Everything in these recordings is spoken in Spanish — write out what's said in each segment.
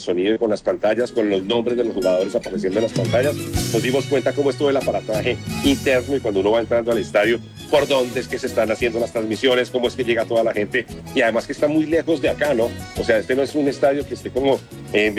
sonido y con las pantallas, con los nombres de los jugadores apareciendo en las pantallas, nos dimos cuenta cómo es todo el aparataje interno y cuando uno va entrando al estadio, por dónde es que se están haciendo las transmisiones, cómo es que llega toda la gente y además que está muy lejos de acá, ¿no? O sea, este no es un estadio que esté como en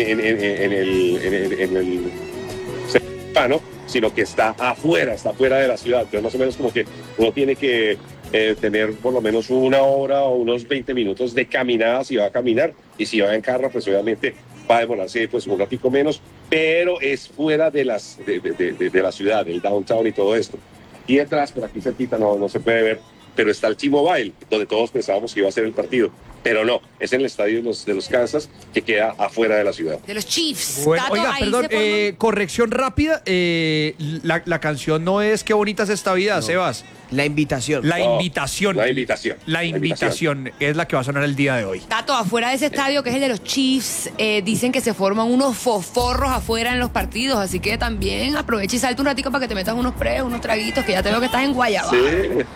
el ¿no? Sino que está afuera de la ciudad. Entonces, más o menos como que uno tiene que tener por lo menos una hora o unos 20 minutos de caminada si va a caminar, y si va en carro, pues obviamente va a demorarse pues un ratico menos, pero es fuera de la ciudad, del downtown y todo esto. Y detrás, por aquí cerquita, no se puede ver, pero está el T-Mobile, donde todos pensábamos que iba a ser el partido. Pero no, es en el estadio de los Kansas, que queda afuera de la ciudad. De los Chiefs. Bueno, Tato, oiga, ahí perdón, se corrección rápida. La canción no es Qué bonita es esta vida, Sebas. La invitación. La invitación. La invitación. La invitación es la que va a sonar el día de hoy. Tato, afuera de ese estadio que es el de los Chiefs, dicen que se forman unos fosforros afuera en los partidos, así que también aprovecha y salta un ratico para que te metas unos unos traguitos, que ya te veo que estás en Guayabá. Sí.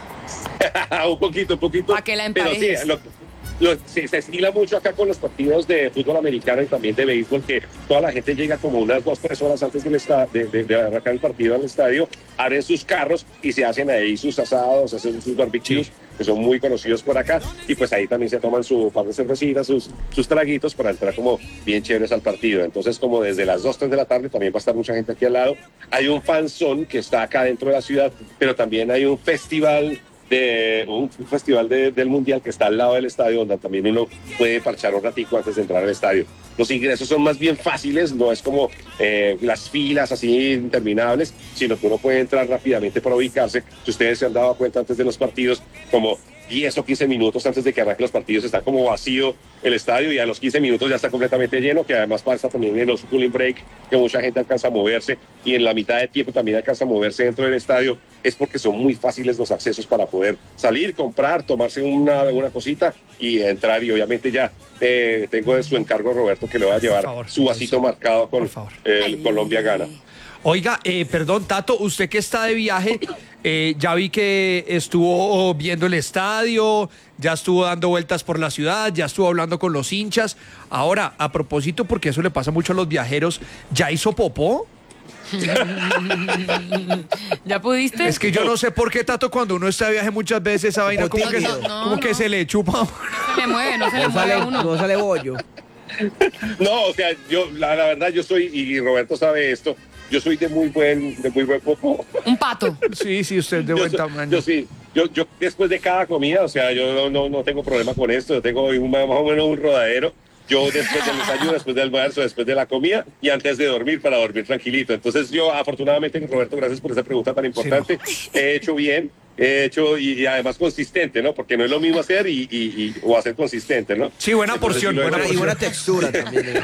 un poquito. Para que la emparejes. Pero sí, se estila mucho acá con los partidos de fútbol americano y también de béisbol, que toda la gente llega como unas 2-3 horas antes de arrancar el partido al estadio, abren sus carros y se hacen ahí sus asados, hacen sus barbecues, que son muy conocidos por acá, y pues ahí también se toman su par de cervecitas, sus traguitos para entrar como bien chéveres al partido. Entonces, como desde las 2-3 de la tarde también va a estar mucha gente aquí al lado. Hay un fanzón que está acá dentro de la ciudad, pero también hay un festival del Mundial que está al lado del estadio, donde también uno puede parchar un ratico antes de entrar al estadio. Los ingresos son más bien fáciles, no es como las filas así interminables, sino que uno puede entrar rápidamente para ubicarse. Si ustedes se han dado cuenta antes de los partidos, como 10 o 15 minutos antes de que arranquen los partidos está como vacío el estadio, y a los 15 minutos ya está completamente lleno, que además pasa también en los cooling break, que mucha gente alcanza a moverse, y en la mitad de tiempo también alcanza a moverse dentro del estadio. Es porque son muy fáciles los accesos para poder salir, comprar, tomarse una cosita y entrar. Y obviamente ya tengo de su encargo, Roberto, que le va a llevar su vasito marcado con el Colombia Gana. Oiga, perdón, Tato, usted que está de viaje, ya vi que estuvo viendo el estadio, ya estuvo dando vueltas por la ciudad, ya estuvo hablando con los hinchas. Ahora, a propósito, porque eso le pasa mucho a los viajeros, ¿ya hizo popó? ¿Ya pudiste? Es que yo no sé por qué, Tato, cuando uno está de viaje muchas veces esa vaina como que se le chupa. No se le mueve, no se le mueve a uno. No sale bollo. No, o sea, yo la verdad yo soy, y Roberto sabe esto, yo soy de muy buen popó. Un pato. Sí, usted es de buen tamaño. Yo sí, yo después de cada comida, o sea, yo no tengo problema con esto, yo tengo más o menos un rodadero. Yo después del desayuno, después del almuerzo, después de la comida y antes de dormir, para dormir tranquilito. Entonces yo, afortunadamente, Roberto, gracias por esa pregunta tan importante. Sí, no. He hecho bien, y además consistente, ¿no? Porque no es lo mismo hacer o hacer consistente, ¿no? Sí, buena porción. Y buena textura también.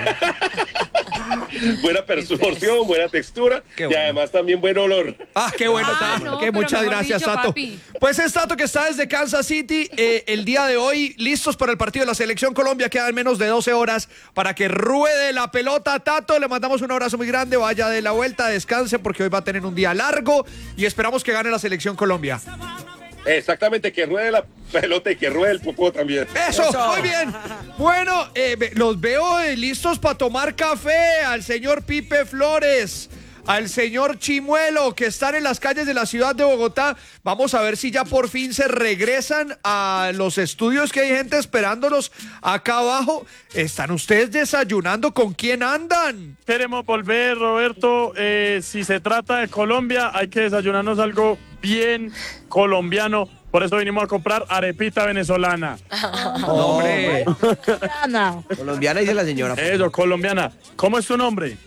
Buena porción, buena textura y además también buen olor. Ah, qué bueno, Tato. No, que muchas gracias, dicho, Tato. papi. Pues es Tato, que está desde Kansas City el día de hoy, listos para el partido de la Selección Colombia. Quedan menos de 12 horas para que ruede la pelota. Tato, le mandamos un abrazo muy grande, vaya de la vuelta, descanse porque hoy va a tener un día largo y esperamos que gane la Selección Colombia. Exactamente, que ruede la pelota y que ruede el popó también. Eso, muy bien. Bueno, los veo listos para tomar café. Al señor Pipe Flores, al señor Chimuelo, que están en las calles de la ciudad de Bogotá. Vamos a ver si ya por fin se regresan a los estudios, que hay gente esperándolos acá abajo. ¿Están ustedes desayunando? ¿Con quién andan? Queremos volver, Roberto. Si se trata de Colombia, hay que desayunarnos algo bien colombiano. Por eso vinimos a comprar arepita venezolana. Hombre. Colombiana, dice la señora. Eso, colombiana. ¿Cómo es tu nombre?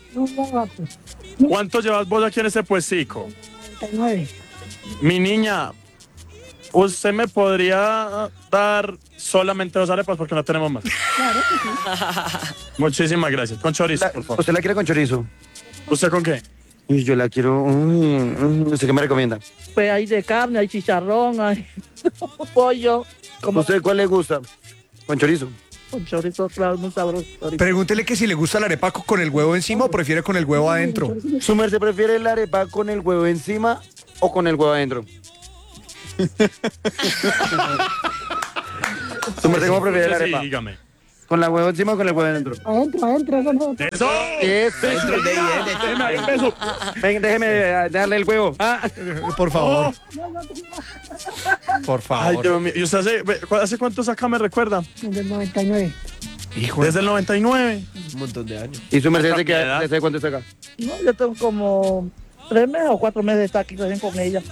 ¿Cuánto llevas vos aquí en ese puestico? 39. Mi niña, ¿usted me podría dar solamente 2 arepas porque no tenemos más? Claro que sí. Muchísimas gracias. Con chorizo, por favor. ¿Usted la quiere con chorizo? ¿Usted con qué? Y yo la quiero... ¿Usted qué me recomienda? Pues hay de carne, hay chicharrón, hay pollo. Como ¿Usted cuál le gusta? Con chorizo. con chorizo, claro, muy sabroso. Pregúntele que si le gusta la arepa con el huevo encima o prefiere con el huevo adentro. ¿Su merced prefiere la arepa con el huevo encima o con el huevo adentro? ¿Su merced cómo prefiere la Sí, arepa? dígame. ¿Con la huevo encima o con el huevo adentro? Adentro, eso no. ¡Eso! Dentro de ahí, Déjeme ahí un beso. Venga, déjeme darle el huevo. Por favor. Por Ay, favor. Dios mío. ¿Y usted hace cuántos acá me recuerda? Del 99. Hijo de- Desde el 99. un montón de años. ¿Y su merced se Edad. queda? ¿Desde cuánto está acá? No, yo tengo como 3 meses o 4 meses de estar aquí recién con ella.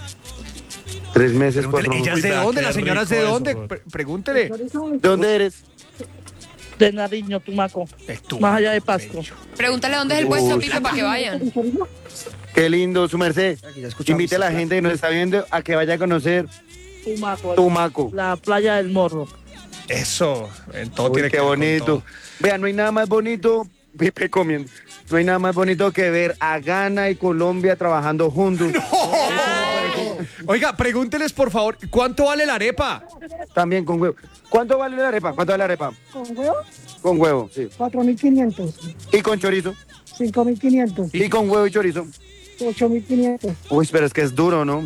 3 meses, 4 Pregúntele, ¿ella es meses. de Uy, dónde? qué ¿La señora es de rico dónde? eso, Pregúntele. ¿De dónde eres? De Nariño, Tumaco. Es tú. Más allá de Pasco. Pregúntale dónde es el puesto, Pipe, para que vayan. Qué lindo, su merced. Aquí ya escuchamos Invite a la gente que nos está viendo a que vaya a conocer Tumaco. Tumaco. La playa del Morro. Eso. En todo Uy, tiene qué que ver con bonito. todo. Vean, no hay nada más bonito, Pipe comiendo. No hay nada más bonito que ver a Ghana y Colombia trabajando juntos. Oiga, pregúnteles por favor, ¿cuánto vale la arepa? También con huevo. ¿Cuánto vale la arepa? ¿Cuánto vale la arepa? ¿Con huevo? Con huevo, sí. 4.500. ¿Y con chorizo? 5.500. ¿Y con huevo y chorizo? 8.500. Uy, pero es que es duro, ¿no?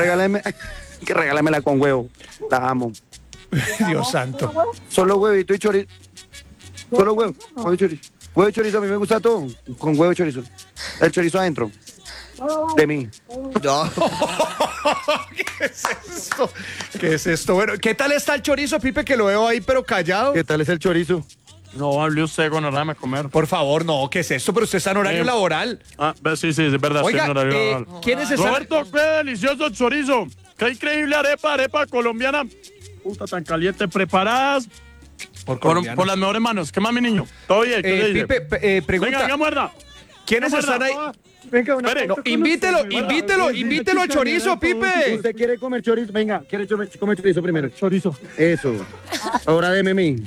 Regálamela con huevo. La amo. Dios santo. Solo huevito y chorizo. Solo huevo. Huevo y chorizo. Huevo y chorizo, a mí me gusta todo. Con huevo y chorizo. El chorizo adentro. De mí. No. ¿Qué es esto? ¿Qué es esto? Bueno, ¿qué tal está el chorizo, Pipe, que lo veo ahí pero callado? ¿Qué tal es el chorizo? No hable usted con horario de comer. Por favor, no, ¿qué es esto? Pero usted está en horario laboral. Ah, sí, es verdad. Oiga, estoy en horario laboral. ¿quiénes están? Roberto, qué delicioso chorizo. Qué increíble arepa colombiana. Puta, tan caliente, preparadas por las mejores manos. ¿Qué más, mi niño? Todo bien, ¿qué le dice? Pipe, pregunta. Venga, muerda. ¿Quiénes Muerda. están ahí? Venga, una Espere. foto con Invítelo, usted. invítelo al chorizo, Pipe. ¿Usted quiere comer chorizo? Venga, ¿quiere comer chorizo primero? Chorizo. Eso. Ahora deme mí.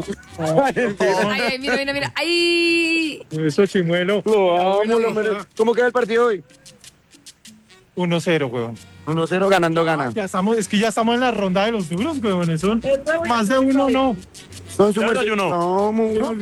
Ay, mira. ¡Ay! Eso, Chimuelo. Lo amo, lo merezco. ¿Cómo queda el partido hoy? 1-0, huevón. 1-0 ganando gana. Es que ya estamos en la ronda de los duros, huevón. Eso, más de uno no. Con su Ya merced. desayunó. No,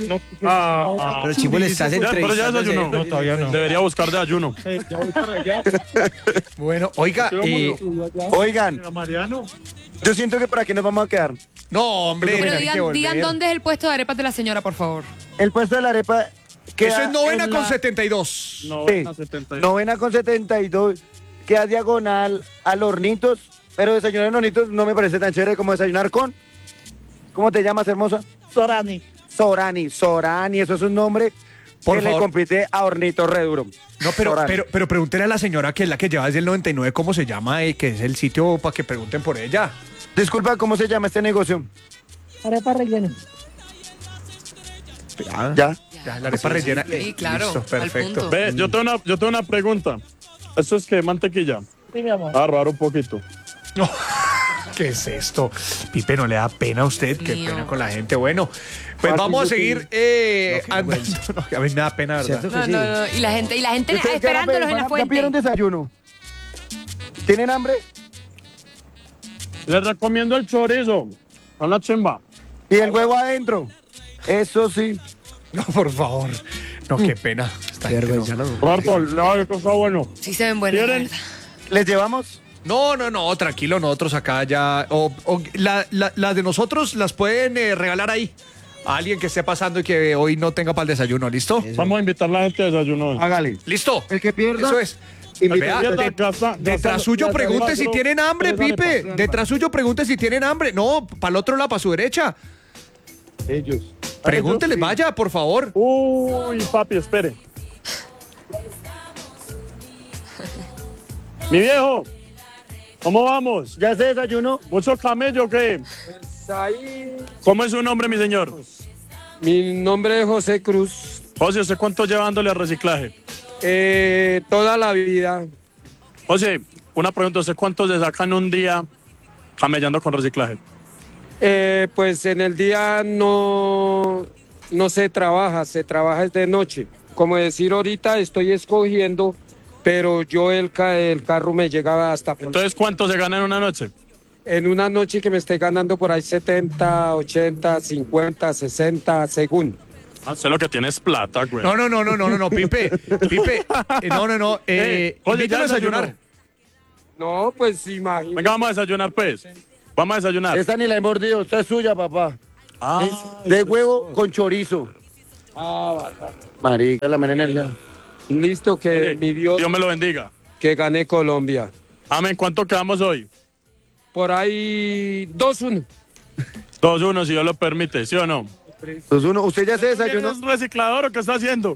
Ah, Pero Chivo le estás pero ya entrevistando. desayunó. No, todavía no. Debería buscar de ayuno. Ya voy para allá. Bueno, oiga, Oigan, Mariano. yo siento que por aquí nos vamos a quedar. no, hombre. Pero hay que volver. digan dónde es el puesto de arepas de la señora, por favor. El puesto de la arepa queda Eso es novena en con la- 72. Novena, Sí. 72. Novena con 72. Queda diagonal al Hornitos. Pero desayunar en Hornitos no me parece tan chévere como desayunar con... ¿Cómo te llamas, hermosa? Sorani. Sorani, eso es un nombre Por que le favor. compite a Hornito re duro. No, pero Sorani. pregúntele a la señora que es la que lleva desde el 99 cómo se llama, que es el sitio para que pregunten por ella. Disculpa, ¿cómo se llama este negocio? Arepa rellena. ¿Ya? Ya, la arepa rellena. Sí, claro. Listo, al perfecto. punto. Ve, yo tengo una pregunta. ¿Esto es que mantequilla? Sí, mi amor. Ah, raro un poquito. No. ¿Qué es esto? Pipe, ¿no le da pena a usted? Qué Mío. pena con la gente. Bueno, pues vamos a seguir andando. No, a mí me da pena, ¿verdad? ¿Cierto que No, sí? no. Y la gente ¿Ustedes esperándolos en la ¿Ya fuente. pidieron desayuno? ¿Tienen hambre? Les recomiendo el chorizo. Con la chimba. ¿Y el huevo adentro? Eso sí. No, por favor. No, qué pena. Esta Qué gente no. vergüenza, ¿no? Roberto, no, que está bueno. Sí se ven buenos, la ¿Quieren? verdad. ¿Les llevamos? No, tranquilo, nosotros acá ya. Las de nosotros las pueden regalar ahí. A alguien que esté pasando y que hoy no tenga para el desayuno, ¿listo? Vamos a invitar a la gente a desayunar. Hágale. ¿Listo? El que pierda. Eso es. invita Vea, a usted. detrás suyo pregunte si tienen hambre, Pipe. Detrás suyo pregunte si tienen hambre. No, para el otro lado, para su derecha. Ellos. Pregúntele, vaya, por favor. Uy, papi, espere. Mi viejo, ¿cómo vamos? ¿Ya se desayunó? ¿Mucho camello o qué? ¿Cómo es su nombre, mi señor? Mi nombre es José Cruz. José, ¿usted cuánto llevándole al reciclaje? Toda la vida. José, una pregunta, ¿usted cuánto le sacan un día camellando con reciclaje? Pues en el día no se trabaja de noche. Como decir ahorita estoy escogiendo, pero yo el carro me llegaba hasta... Entonces, ¿cuánto se gana en una noche? En una noche que me esté ganando por ahí 70, 80, 50, 60, según. Ah, usted lo que tiene es plata, güey. No, Pipe. Pipe, no. Oye, Invítalo ya a desayunar. desayunó. No, pues imagínate. Venga, vamos a desayunar, pues. Vamos a desayunar. Esta ni la he mordido, esta es suya, papá. De huevo con chorizo. Marica, la manera. Listo, que mi Dios me lo bendiga. que gane Colombia. Amén. ¿Cuánto quedamos hoy? Por ahí 2-1. 2-1, si Dios lo permite, ¿sí o no? Entonces usted ya se desayunó. ¿Es reciclador o qué está haciendo?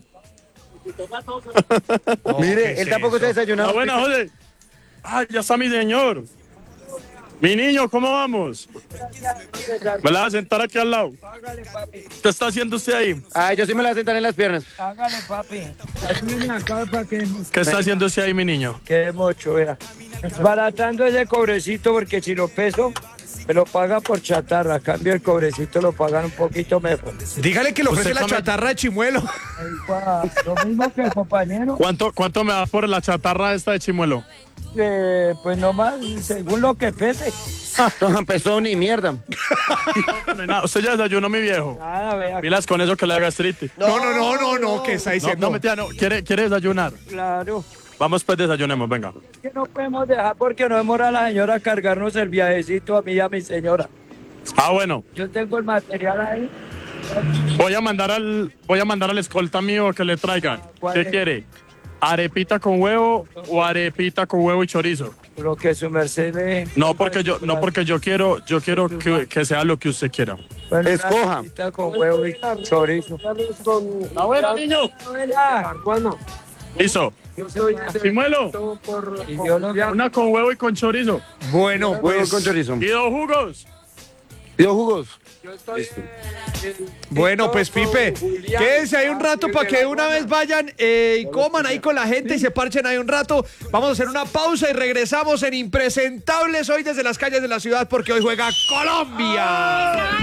Mire, él tampoco se desayunó. Ah, buena, José. Ah, ya está mi señor. Mi niño, ¿cómo vamos? Me la vas a sentar aquí al lado. ¿Qué está haciendo usted ahí? Ay, yo sí me la voy a sentar en las piernas. Hágale, papi. ¿Qué está haciendo usted ahí, mi niño? Qué mocho, vea. Baratando ese cobrecito porque si lo peso, me lo pagan por chatarra. A cambio el cobrecito lo pagan un poquito mejor. Dígale que le ofrece Usted la come- chatarra de Chimuelo. Lo mismo que el compañero. ¿Cuánto me da por la chatarra esta de Chimuelo? Pues nomás, según lo que pese. No empezó ni mierda. No hay nada. Usted ya desayunó, mi viejo. Nada, vea. Pilas con eso que le da gastritis. No, ¿qué está No, diciendo? no, mentira, no. ¿Quiere desayunar? Claro. Vamos, pues, desayunemos, venga. Que no podemos dejar porque no demora la señora a cargarnos el viajecito a mí y a mi señora. Ah, bueno. Yo tengo el material ahí. Voy a mandar al escolta mío que le traigan. ¿Cuál ¿Qué es? quiere? ¿Arepita con huevo o arepita con huevo y chorizo? Lo que su merced ve. No porque yo quiero que sea lo que usted quiera. Bueno, Escoja. una arepita con huevo y chorizo. Abuela, niño. Bueno, Listo. yo soy Chimuelo, y yo lo una con huevo y con chorizo. Bueno, Huevo pues. con chorizo. Y 2 jugos. ¿Pido jugos? Bueno, pues Pipe, quédense ahí un rato para que una vez vayan y coman ahí con la gente y se parchen ahí un rato. Vamos a hacer una pausa y regresamos en Impresentables hoy desde las calles de la ciudad porque hoy juega Colombia.